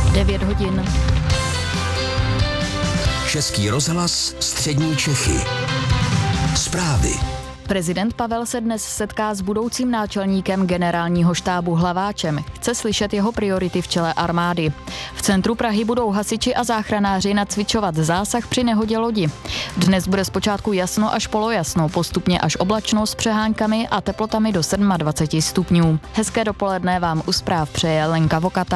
9 hodin. Český rozhlas Střední Čechy. Zprávy. Prezident Pavel se dnes setká s budoucím náčelníkem generálního štábu Hlaváčem. Chce slyšet jeho priority v čele armády. V centru Prahy budou hasiči a záchranáři nacvičovat zásah při nehodě lodi. Dnes bude zpočátku jasno až polojasno, postupně až oblačno s přeháňkami a teplotami do 27 stupňů. Hezké dopoledne vám u zpráv přeje Lenka Vokata.